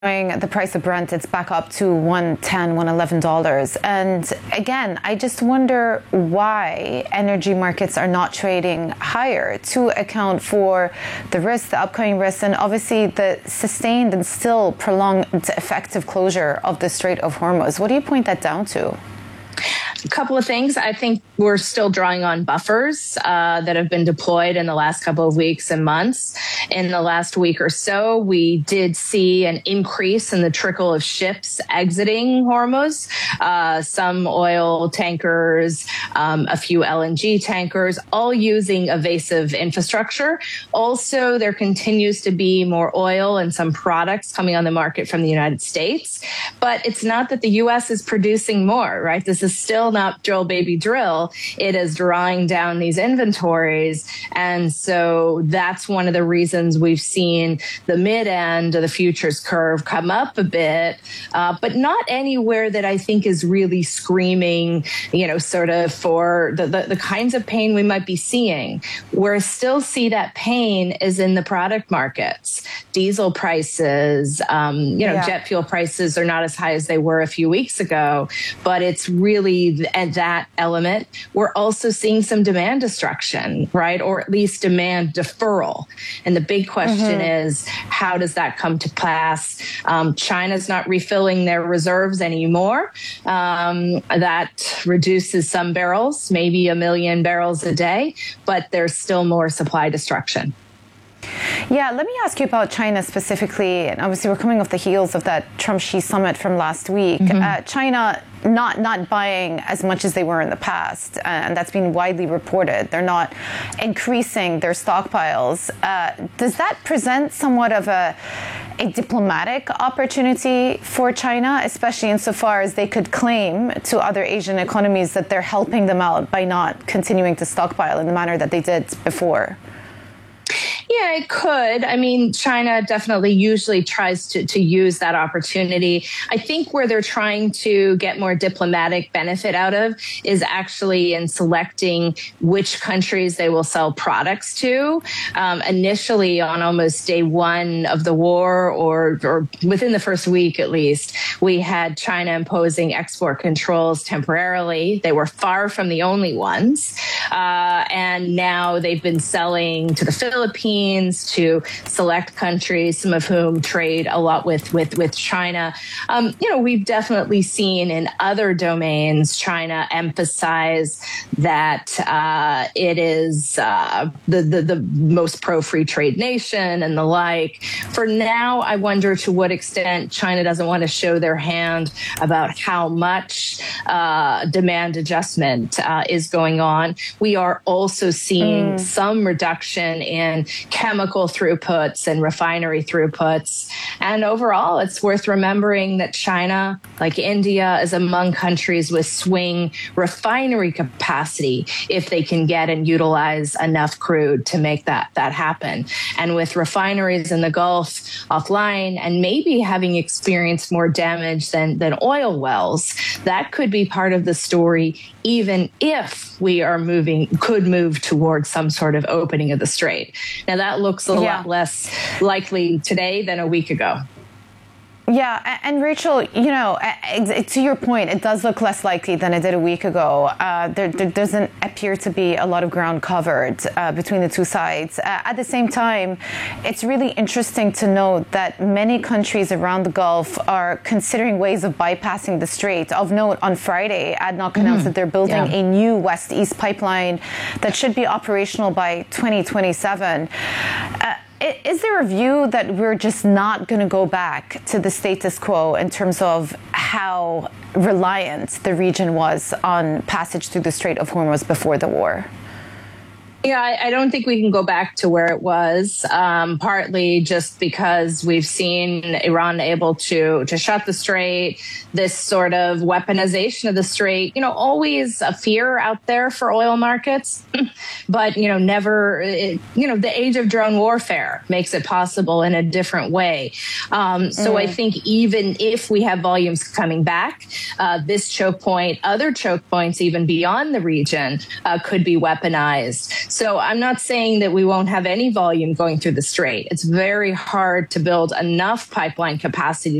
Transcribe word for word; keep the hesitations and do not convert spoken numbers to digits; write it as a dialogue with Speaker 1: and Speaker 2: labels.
Speaker 1: The price of Brent, it's back up to one ten, one eleven dollars. And again, I just wonder why energy markets are not trading higher to account for the risks, the upcoming risks, and obviously the sustained and still prolonged effective closure of the Strait of Hormuz. What do you point that down to?
Speaker 2: A couple of things. I think we're still drawing on buffers uh, that have been deployed in the last couple of weeks and months. In the last week or so, we did see an increase in the trickle of ships exiting Hormuz. Uh, some oil tankers, um, a few L N G tankers, all using evasive infrastructure. Also, there continues to be more oil and some products coming on the market from the United States. But it's not that the U S is producing more, right? This is still not drill, baby, drill. It is drawing down these inventories. And so that's one of the reasons we've seen the mid end of the futures curve come up a bit, uh, but not anywhere that I think is really screaming, you know, sort of for the, the, the kinds of pain we might be seeing. Where I still see that pain is in the product markets. Diesel prices, um, you know, yeah. jet fuel prices are not as high as they were a few weeks ago, but it's really at that element. We're also seeing some demand destruction, right? Or at least demand deferral. And the big question mm-hmm. is, how does that come to pass? Um, China's not refilling their reserves anymore. Um, that reduces some barrels, maybe a million barrels a day, but there's still more supply destruction.
Speaker 1: Yeah, let me ask you about China specifically. And obviously, we're coming off the heels of that Trump-Xi summit from last week. Mm-hmm. Uh, China not not buying as much as they were in the past, and that's been widely reported. They're not increasing their stockpiles. Uh, does that present somewhat of a, a diplomatic opportunity for China, especially insofar as they could claim to other Asian economies that they're helping them out by not continuing to stockpile in the manner that they did before?
Speaker 2: Yeah, it could. I mean, China definitely usually tries to, to use that opportunity. I think where they're trying to get more diplomatic benefit out of is actually in selecting which countries they will sell products to. Um, initially, on almost day one of the war, or, or within the first week at least, we had China imposing export controls temporarily. They were far from the only ones. Uh, and now they've been selling to the Philippines, to select countries, some of whom trade a lot with with with China. Um, you know, we've definitely seen in other domains China emphasize that uh, it is uh, the, the the most pro-free trade nation and the like. For now, I wonder to what extent China doesn't want to show their hand about how much uh, demand adjustment uh, is going on. We are also seeing mm. some reduction in chemical throughputs and refinery throughputs. And overall, it's worth remembering that China, like India, is among countries with swing refinery capacity if they can get and utilize enough crude to make that, that happen. And with refineries in the Gulf offline and maybe having experienced more damage than, than oil wells, that could be part of the story, even if we are moving, could move towards some sort of opening of the strait. Now, that looks a yeah. lot less likely today than a week ago.
Speaker 1: Yeah, and Rachel, you know, to your point, it does look less likely than it did a week ago. Uh, there, there doesn't appear to be a lot of ground covered uh, between the two sides. Uh, at the same time, it's really interesting to note that many countries around the Gulf are considering ways of bypassing the strait. Of note, on Friday, A D N O C announced mm, that they're building yeah. a new west-east pipeline that should be operational by twenty twenty-seven. Uh, Is there a view that we're just not going to go back to the status quo in terms of how reliant the region was on passage through the Strait of Hormuz before the war?
Speaker 2: Yeah, I, I don't think we can go back to where it was, um, partly just because we've seen Iran able to to shut the strait, this sort of weaponization of the strait, you know, always a fear out there for oil markets, but, you know, never, it, you know, the age of drone warfare makes it possible in a different way. Um, so mm. I think even if we have volumes coming back, uh, this choke point, other choke points even beyond the region uh, could be weaponized. So I'm not saying that we won't have any volume going through the strait. It's very hard to build enough pipeline capacity